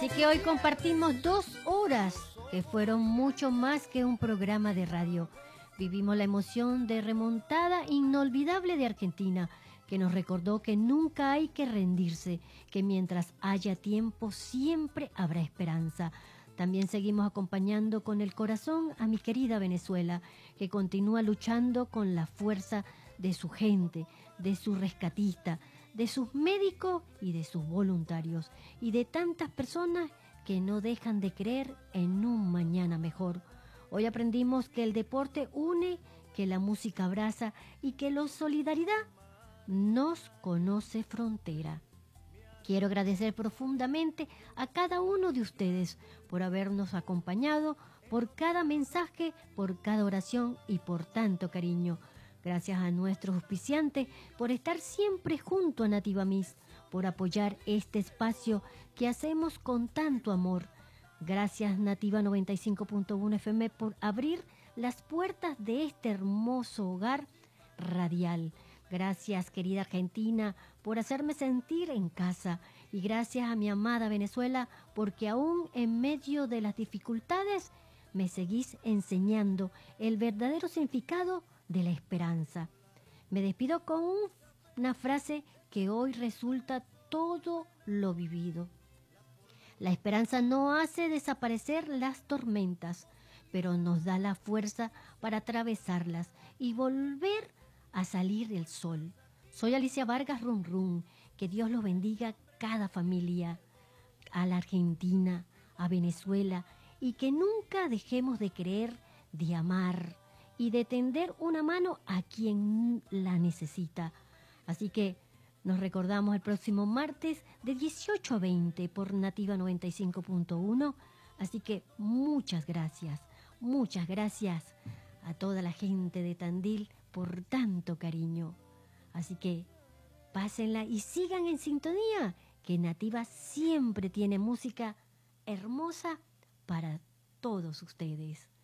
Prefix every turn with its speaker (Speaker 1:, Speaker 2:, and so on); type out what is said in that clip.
Speaker 1: Así que hoy compartimos 2 horas que fueron mucho más que un programa de radio. Vivimos la emoción de remontada inolvidable de Argentina, que nos recordó que nunca hay que rendirse, que mientras haya tiempo siempre habrá esperanza. También seguimos acompañando con el corazón a mi querida Venezuela, que continúa luchando con la fuerza de su gente, de su rescatista, de sus médicos y de sus voluntarios, y de tantas personas que no dejan de creer en un mañana mejor. Hoy aprendimos que el deporte une, que la música abraza y que la solidaridad nos conoce frontera. Quiero agradecer profundamente a cada uno de ustedes por habernos acompañado, por cada mensaje, por cada oración y por tanto cariño. Gracias a nuestros auspiciantes por estar siempre junto a Nativa Miss, por apoyar este espacio que hacemos con tanto amor. Gracias Nativa 95.1 FM por abrir las puertas de este hermoso hogar radial. Gracias, querida Argentina, por hacerme sentir en casa. Y gracias a mi amada Venezuela, porque aún en medio de las dificultades me seguís enseñando el verdadero significado de la esperanza. Me despido con una frase que hoy resulta todo lo vivido. La esperanza no hace desaparecer las tormentas, pero nos da la fuerza para atravesarlas y volver a salir el sol. Soy Alicia Vargas Rum Rum. Que Dios los bendiga cada familia, a la Argentina, a Venezuela, y que nunca dejemos de creer, de amar y de tender una mano a quien la necesita. Así que nos recordamos el próximo martes de 18 a 20 por Nativa 95.1. Así que muchas gracias a toda la gente de Tandil por tanto cariño. Así que pásenla y sigan en sintonía, que Nativa siempre tiene música hermosa para todos ustedes.